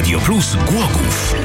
Radio Plus Głogów.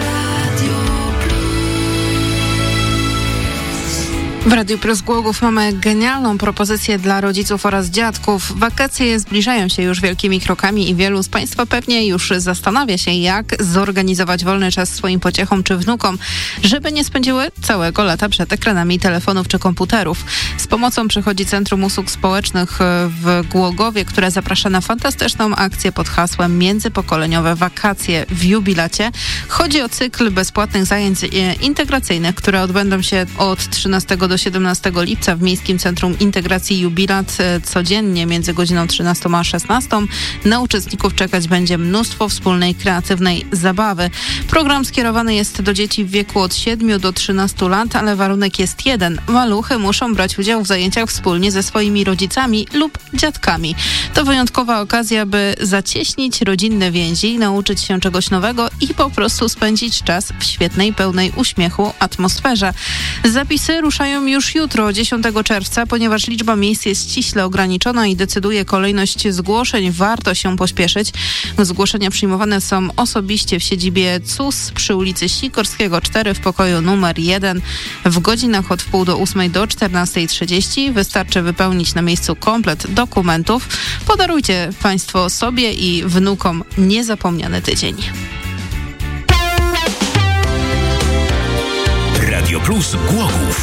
W Radiu Plus Głogów mamy genialną propozycję dla rodziców oraz dziadków. Wakacje zbliżają się już wielkimi krokami i wielu z Państwa pewnie już zastanawia się, jak zorganizować wolny czas swoim pociechom czy wnukom, żeby nie spędziły całego lata przed ekranami telefonów czy komputerów. Z pomocą przychodzi Centrum Usług Społecznych w Głogowie, które zaprasza na fantastyczną akcję pod hasłem Międzypokoleniowe wakacje w jubilacie. Chodzi o cykl bezpłatnych zajęć integracyjnych, które odbędą się od 13 do 17 lipca w Miejskim Centrum Integracji Jubilat codziennie między godziną 13 a 16. Na uczestników czekać będzie mnóstwo wspólnej, kreatywnej zabawy. Program skierowany jest do dzieci w wieku od 7 do 13 lat, ale warunek jest jeden. Maluchy muszą brać udział w zajęciach wspólnie ze swoimi rodzicami lub dziadkami. To wyjątkowa okazja, by zacieśnić rodzinne więzi, nauczyć się czegoś nowego i po prostu spędzić czas w świetnej, pełnej uśmiechu atmosferze. Zapisy ruszają już jutro, 10 czerwca, ponieważ liczba miejsc jest ściśle ograniczona i decyduje kolejność zgłoszeń. Warto się pośpieszyć. Zgłoszenia przyjmowane są osobiście w siedzibie CUS przy ulicy Sikorskiego 4 w pokoju numer 1 w godzinach od wpół do 8 do 14:30. Wystarczy wypełnić na miejscu komplet dokumentów. Podarujcie Państwo sobie i wnukom niezapomniany tydzień. Radio Plus Głogów.